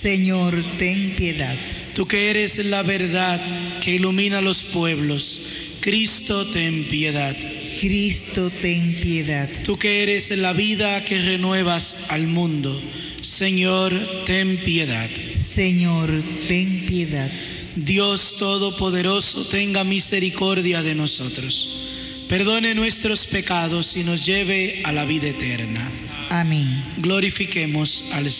Señor, ten piedad. Tú que eres la verdad que ilumina los pueblos, Cristo, ten piedad. Cristo, ten piedad. Tú que eres la vida que renuevas al mundo, Señor, ten piedad. Señor, ten piedad. Dios Todopoderoso, tenga misericordia de nosotros, perdone nuestros pecados y nos lleve a la vida eterna. Amén. Glorifiquemos al